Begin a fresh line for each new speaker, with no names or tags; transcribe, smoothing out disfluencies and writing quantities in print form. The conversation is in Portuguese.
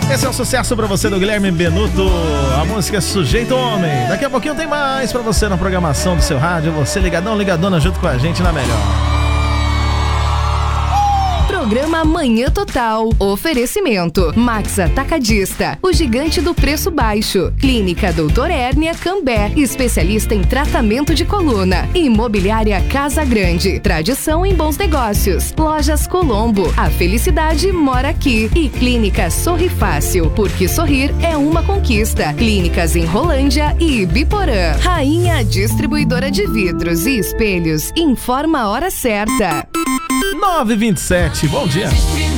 Esse é um sucesso pra você do Guilherme Benuto. A música é Sujeito Homem. Daqui a pouquinho tem mais pra você na programação do seu rádio. Você ligadão, ligadona junto com a gente na melhor.
Programa Manhã Total. Oferecimento Max Atacadista, o gigante do preço baixo. Clínica Doutor Hérnia Cambé, especialista em tratamento de coluna. Imobiliária Casa Grande, tradição em bons negócios. Lojas Colombo, a felicidade mora aqui. E Clínica Sorri Fácil, porque sorrir é uma conquista. Clínicas em Rolândia e Ibiporã. Rainha Distribuidora de Vidros e Espelhos informa a hora certa.
9h27, bom dia.